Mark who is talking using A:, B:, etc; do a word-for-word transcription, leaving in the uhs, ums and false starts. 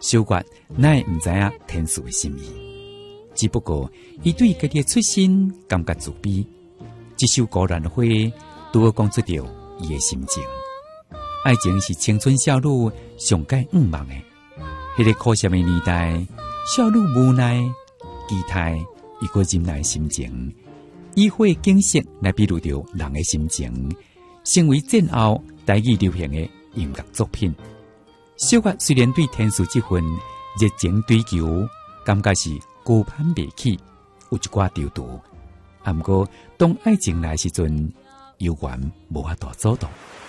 A: 小月乃会毋知影天使的心意，只不过伊对家己的出身感觉自卑。这首孤兰花拄好讲出着伊的心情。爱情是青春少女上界愿望的，迄、那个苦涩的年代，少女无奈、期待，伊个忍耐的心情，以花景色来比喻着人的心情，成为战后台语流行的音乐作品。小月虽然对天使这份热情追求，感觉是高攀不起，有一寡丢度。啊，不过当爱情来时阵，犹原无法度阻挡。